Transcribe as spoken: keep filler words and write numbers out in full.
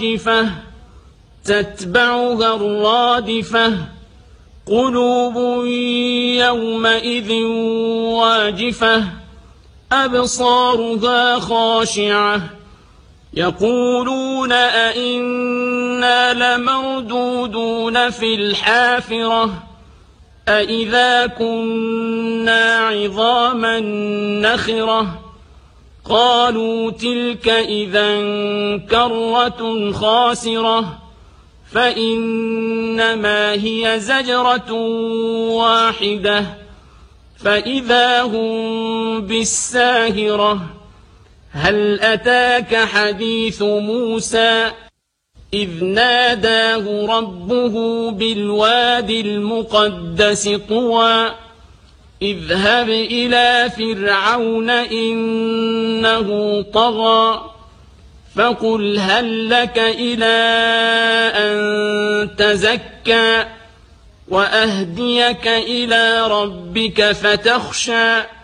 الراجفة تتبعها الرادفة قلوب يومئذ واجفة أبصارها خاشعة يقولون أئنا لمردودون في الحافرة أئذا كنا عظاما نخرة قالوا تلك إذا كرة خاسرة فإنما هي زجرة واحدة فإذا هم بالساهرة هل أتاك حديث موسى إذ ناداه ربه بالوادي المقدس طوى اذهب إلى فرعون إنه طغى فقل هل لك إلى أن تزكى وأهديك إلى ربك فتخشى